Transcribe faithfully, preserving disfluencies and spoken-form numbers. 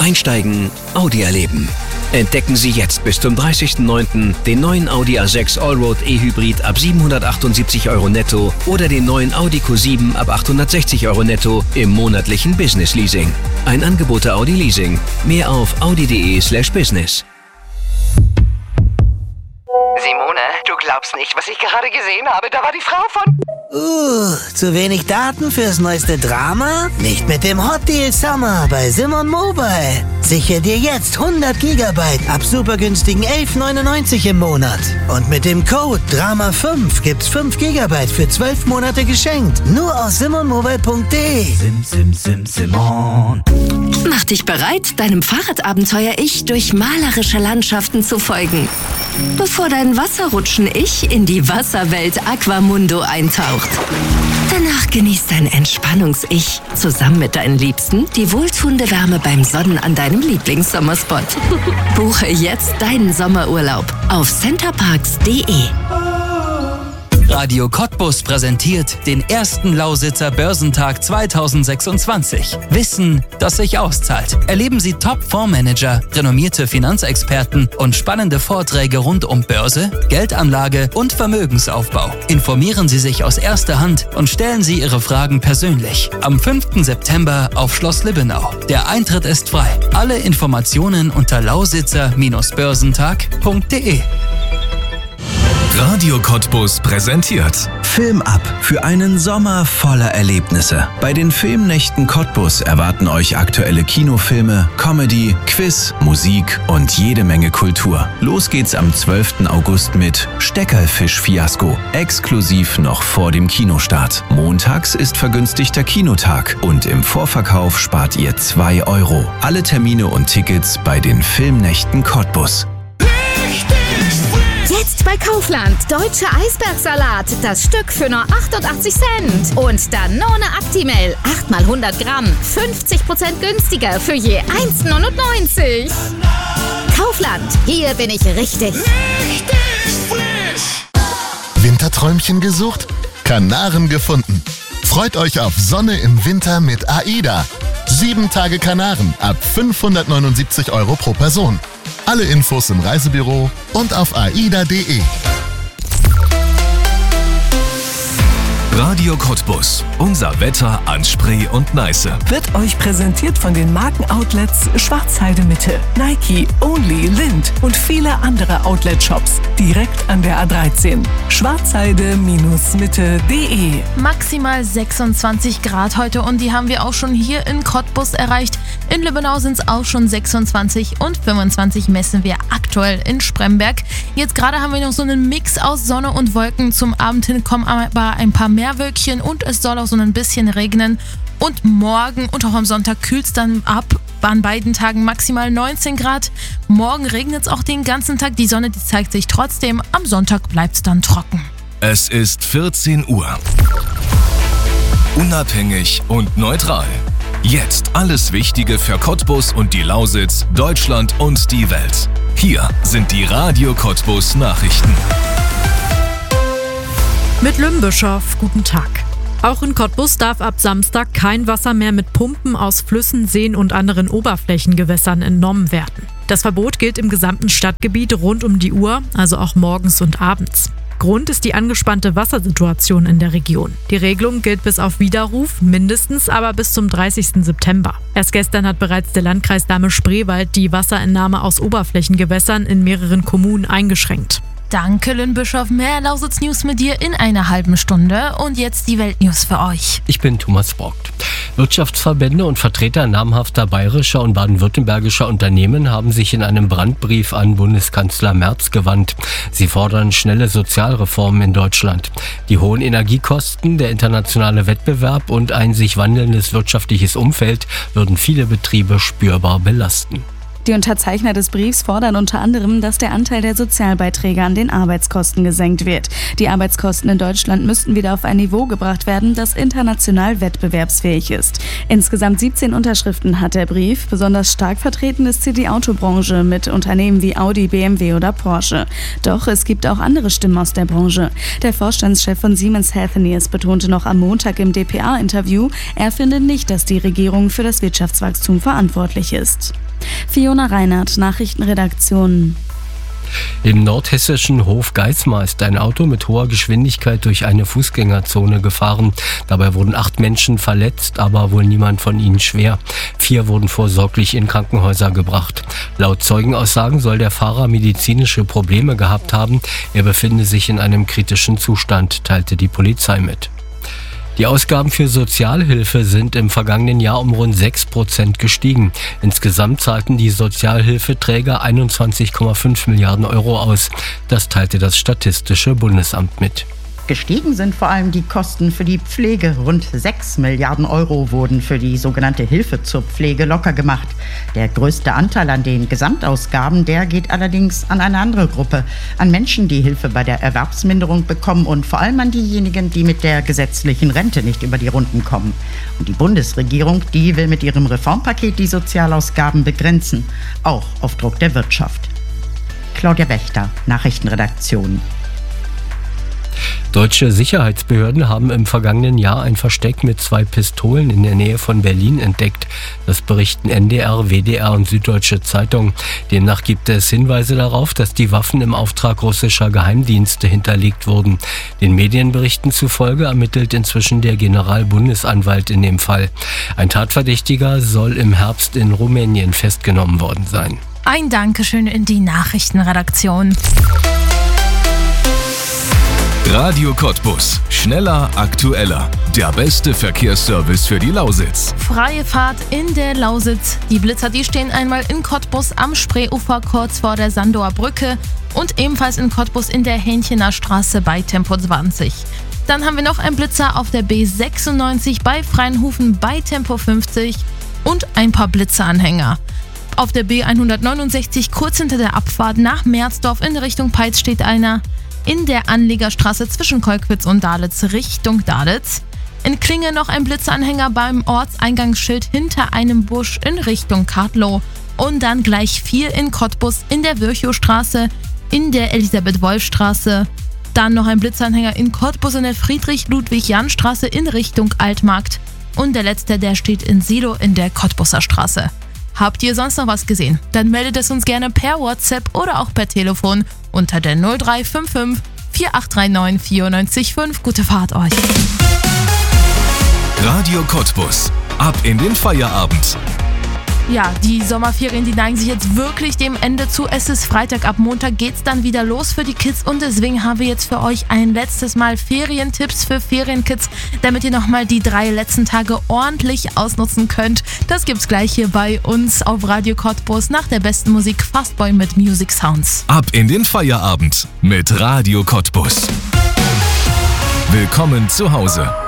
Einsteigen, Audi erleben. Entdecken Sie jetzt bis zum dreißigsten neunten den neuen Audi A sechs Allroad E-Hybrid ab siebenhundertachtundsiebzig Euro netto oder den neuen Audi Q sieben ab achthundertsechzig Euro netto im monatlichen Business Leasing. Ein Angebot der Audi Leasing. Mehr auf audi.de slash business. Simone, du glaubst nicht, was ich gerade gesehen habe. Da war die Frau von... Uh, zu wenig Daten fürs neueste Drama? Nicht mit dem Hot Deal Summer bei Simon Mobile. Sichere dir jetzt hundert Gigabyte ab super günstigen elf neunundneunzig im Monat. Und mit dem Code Drama fünf gibt's fünf Gigabyte für zwölf Monate geschenkt. Nur auf simonmobile punkt de. Sim, sim, sim, Simon. Mach dich bereit, deinem Fahrradabenteuer-Ich durch malerische Landschaften zu folgen. Bevor dein Wasserrutschen-Ich in die Wasserwelt Aquamundo eintaucht. Danach genießt dein Entspannungs-Ich zusammen mit deinen Liebsten die wohltuende Wärme beim Sonnen an deinem Lieblingssommerspot. Buche jetzt deinen Sommerurlaub auf centerparks punkt de. Radio Cottbus präsentiert den ersten Lausitzer Börsentag zweitausendsechsundzwanzig. Wissen, das sich auszahlt. Erleben Sie Top-Fondsmanager, renommierte Finanzexperten und spannende Vorträge rund um Börse, Geldanlage und Vermögensaufbau. Informieren Sie sich aus erster Hand und stellen Sie Ihre Fragen persönlich. Am fünften September auf Schloss Libbenau. Der Eintritt ist frei. Alle Informationen unter lausitzer Börsentag punkt de. Radio Cottbus präsentiert Film ab für einen Sommer voller Erlebnisse. Bei den Filmnächten Cottbus erwarten euch aktuelle Kinofilme, Comedy, Quiz, Musik und jede Menge Kultur. Los geht's am zwölften August mit Steckerfisch-Fiasko, exklusiv noch vor dem Kinostart. Montags ist vergünstigter Kinotag und im Vorverkauf spart ihr zwei Euro. Alle Termine und Tickets bei den Filmnächten Cottbus. Jetzt bei Kaufland. Deutscher Eisbergsalat. Das Stück für nur achtundachtzig Cent. Und Danone Actimel. acht mal hundert Gramm. fünfzig Prozent günstiger für je eins neunundneunzig. Kaufland. Hier bin ich richtig. Richtig frisch. Winterträumchen gesucht? Kanaren gefunden. Freut euch auf Sonne im Winter mit AIDA. Sieben Tage Kanaren ab fünfhundertneunundsiebzig Euro pro Person. Alle Infos im Reisebüro und auf aida punkt de. Radio Cottbus. Unser Wetter an Spree und Neiße. Wird euch präsentiert von den Markenoutlets Schwarzheide Mitte, Nike, Only, Lind und viele andere Outlet-Shops direkt an der A dreizehn. schwarzheide Mitte punkt de. Maximal sechsundzwanzig Grad heute und die haben wir auch schon hier in Cottbus erreicht. In Libbenau sind es auch schon sechsundzwanzig und fünfundzwanzig messen wir aktuell in Spremberg. Jetzt gerade haben wir noch so einen Mix aus Sonne und Wolken. Zum Abend hin kommen aber ein paar mehr Wölkchen und es soll auch so ein bisschen regnen. Und morgen und auch am Sonntag kühlt es dann ab. An beiden Tagen maximal neunzehn Grad. Morgen regnet es auch den ganzen Tag. Die Sonne, die zeigt sich trotzdem. Am Sonntag bleibt es dann trocken. Es ist vierzehn Uhr. Unabhängig und neutral. Jetzt alles Wichtige für Cottbus und die Lausitz, Deutschland und die Welt. Hier sind die Radio Cottbus Nachrichten. Mit Lümbischow, guten Tag. Auch in Cottbus darf ab Samstag kein Wasser mehr mit Pumpen aus Flüssen, Seen und anderen Oberflächengewässern entnommen werden. Das Verbot gilt im gesamten Stadtgebiet rund um die Uhr, also auch morgens und abends. Grund ist die angespannte Wassersituation in der Region. Die Regelung gilt bis auf Widerruf, mindestens aber bis zum dreißigsten September. Erst gestern hat bereits der Landkreis Dahme-Spreewald die Wasserentnahme aus Oberflächengewässern in mehreren Kommunen eingeschränkt. Danke, Lynn Bischof. Mehr Lausitz-News mit dir in einer halben Stunde. Und jetzt die Weltnews für euch. Ich bin Thomas Brockt. Wirtschaftsverbände und Vertreter namhafter bayerischer und baden-württembergischer Unternehmen haben sich in einem Brandbrief an Bundeskanzler Merz gewandt. Sie fordern schnelle Sozialreformen in Deutschland. Die hohen Energiekosten, der internationale Wettbewerb und ein sich wandelndes wirtschaftliches Umfeld würden viele Betriebe spürbar belasten. Die Unterzeichner des Briefs fordern unter anderem, dass der Anteil der Sozialbeiträge an den Arbeitskosten gesenkt wird. Die Arbeitskosten in Deutschland müssten wieder auf ein Niveau gebracht werden, das international wettbewerbsfähig ist. Insgesamt siebzehn Unterschriften hat der Brief. Besonders stark vertreten ist hier die Autobranche mit Unternehmen wie Audi, B M W oder Porsche. Doch es gibt auch andere Stimmen aus der Branche. Der Vorstandschef von Siemens Healthineers betonte noch am Montag im D P A-Interview, er finde nicht, dass die Regierung für das Wirtschaftswachstum verantwortlich ist. Fiona Reinhardt, Nachrichtenredaktion. Im nordhessischen Hof Geismar ist ein Auto mit hoher Geschwindigkeit durch eine Fußgängerzone gefahren. Dabei wurden acht Menschen verletzt, aber wohl niemand von ihnen schwer. Vier wurden vorsorglich in Krankenhäuser gebracht. Laut Zeugenaussagen soll der Fahrer medizinische Probleme gehabt haben. Er befinde sich in einem kritischen Zustand, teilte die Polizei mit. Die Ausgaben für Sozialhilfe sind im vergangenen Jahr um rund sechs Prozent gestiegen. Insgesamt zahlten die Sozialhilfeträger einundzwanzig Komma fünf Milliarden Euro aus. Das teilte das Statistische Bundesamt mit. Gestiegen sind vor allem die Kosten für die Pflege. Rund sechs Milliarden Euro wurden für die sogenannte Hilfe zur Pflege locker gemacht. Der größte Anteil an den Gesamtausgaben, der geht allerdings an eine andere Gruppe. An Menschen, die Hilfe bei der Erwerbsminderung bekommen und vor allem an diejenigen, die mit der gesetzlichen Rente nicht über die Runden kommen. Und die Bundesregierung, die will mit ihrem Reformpaket die Sozialausgaben begrenzen, auch auf Druck der Wirtschaft. Claudia Wächter, Nachrichtenredaktion. Deutsche Sicherheitsbehörden haben im vergangenen Jahr ein Versteck mit zwei Pistolen in der Nähe von Berlin entdeckt. Das berichten N D R, W D R und Süddeutsche Zeitung. Demnach gibt es Hinweise darauf, dass die Waffen im Auftrag russischer Geheimdienste hinterlegt wurden. Den Medienberichten zufolge ermittelt inzwischen der Generalbundesanwalt in dem Fall. Ein Tatverdächtiger soll im Herbst in Rumänien festgenommen worden sein. Ein Dankeschön in die Nachrichtenredaktion. Radio Cottbus. Schneller, aktueller. Der beste Verkehrsservice für die Lausitz. Freie Fahrt in der Lausitz. Die Blitzer, die stehen einmal in Cottbus am Spreeufer kurz vor der Sandower Brücke und ebenfalls in Cottbus in der Hähnchener Straße bei Tempo zwanzig. Dann haben wir noch einen Blitzer auf der B sechsundneunzig bei Freienhufen bei Tempo fünfzig und ein paar Blitzeranhänger. Auf der B hundertneunundsechzig kurz hinter der Abfahrt nach Merzdorf in Richtung Peitz steht einer. In der Anliegerstraße zwischen Kolkwitz und Dalitz Richtung Dalitz. In Klinge noch ein Blitzeranhänger beim Ortseingangsschild hinter einem Busch in Richtung Kartlow. Und dann gleich vier in Cottbus in der Virchowstraße, in der Elisabeth-Wolf-Straße. Dann noch ein Blitzeranhänger in Cottbus in der Friedrich-Ludwig-Jahn-Straße in Richtung Altmarkt. Und der letzte, der steht in Silo in der Cottbuser Straße. Habt ihr sonst noch was gesehen? Dann meldet es uns gerne per WhatsApp oder auch per Telefon unter der null drei fünf fünf vier acht drei neun vier neun fünf. Gute Fahrt euch. Radio Cottbus. Ab in den Feierabend. Ja, die Sommerferien, die neigen sich jetzt wirklich dem Ende zu. Es ist Freitag, ab Montag geht's dann wieder los für die Kids und deswegen haben wir jetzt für euch ein letztes Mal Ferientipps für Ferienkids, damit ihr nochmal die drei letzten Tage ordentlich ausnutzen könnt. Das gibt's gleich hier bei uns auf Radio Cottbus nach der besten Musik Fastboy mit Music Sounds. Ab in den Feierabend mit Radio Cottbus. Willkommen zu Hause.